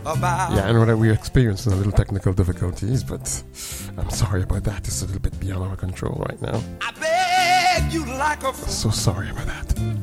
Yeah, I know that we're experiencing a little technical difficulties, but I'm sorry about that. It's a little bit beyond our control right now. I beg you like a so sorry about that.